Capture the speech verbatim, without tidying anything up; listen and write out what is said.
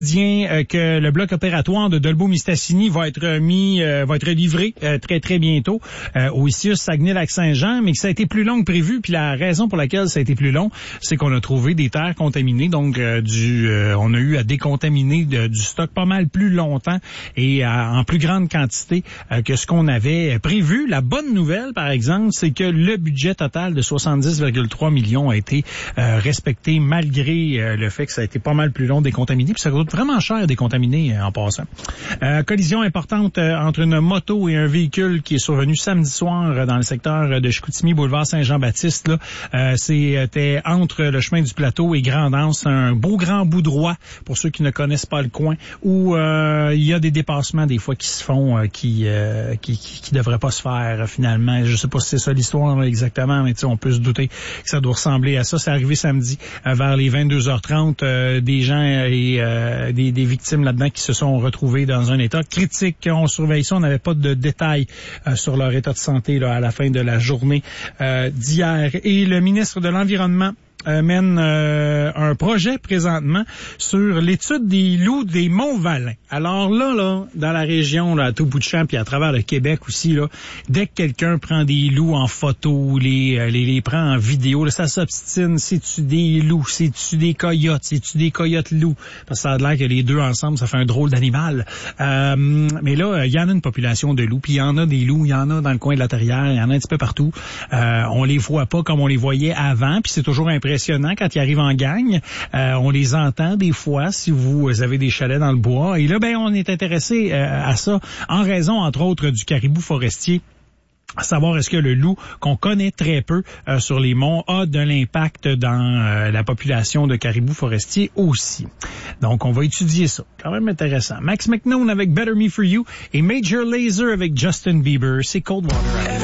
Euh, que le bloc opératoire de Dolbeau-Mistassini va être mis, euh, va être livré euh, très très bientôt euh, au I C I U S Saguenay-Lac-Saint-Jean, mais que ça a été plus long que prévu. Puis la raison pour laquelle ça a été plus long, c'est qu'on a trouvé des terres contaminées, donc euh, du, euh, on a eu à décontaminer de, du stock pas mal plus longtemps et à, en plus grande quantité euh, que ce qu'on avait prévu. La bonne nouvelle, par exemple, c'est que le budget total de soixante-dix virgule trois millions a été euh, respecté malgré euh, le fait que ça a été pas mal plus long décontaminé. Puis ça coûte vraiment cher décontaminé euh, en passant. Euh, collision importante euh, entre une moto et un véhicule qui est survenu samedi soir euh, dans le secteur de Chicoutimi, boulevard Saint-Jean-Baptiste. Là, euh, c'était entre le chemin du plateau et Grand'Anse, un beau grand bout droit pour ceux qui ne connaissent pas le coin, où euh, il y a des dépassements des fois qui se font, euh, qui, euh, qui qui qui devraient pas se faire euh, finalement. Je sais pas si c'est ça l'histoire là, exactement, mais on peut se douter que ça doit ressembler à ça. C'est arrivé samedi euh, vers les vingt-deux heures trente. Euh, des gens et euh, Des, des victimes là-dedans qui se sont retrouvées dans un état critique. On surveille ça, on n'avait pas de détails euh, sur leur état de santé là, à la fin de la journée euh, d'hier. Et le ministre de l'Environnement Euh, mène euh, un projet présentement sur l'étude des loups des Monts-Valin. Alors là, là, dans la région, là, à tout bout de champ, puis à travers le Québec aussi, là, dès que quelqu'un prend des loups en photo, les euh, les, les prend en vidéo, là, ça s'obstine. C'est-tu des loups? C'est-tu des coyotes? C'est-tu des coyotes loups? Parce que ça a l'air que les deux ensemble, ça fait un drôle d'animal. Euh, mais là, il y en a une population de loups, puis il y en a des loups, il y en a dans le coin de la Terrière, il y en a un petit peu partout. Euh, on les voit pas comme on les voyait avant, puis c'est toujours impressionnant. Impressionnant quand ils arrivent en gang. Euh, on les entend des fois si vous avez des chalets dans le bois. Et là, ben, on est intéressé euh, à ça en raison, entre autres, du caribou forestier. À savoir est-ce que le loup, qu'on connaît très peu euh, sur les monts, a de l'impact dans euh, la population de caribous forestiers aussi. Donc, on va étudier ça. Quand même intéressant. Max McNown avec Better Me For You et Major Lazer avec Justin Bieber. C'est Cold Water.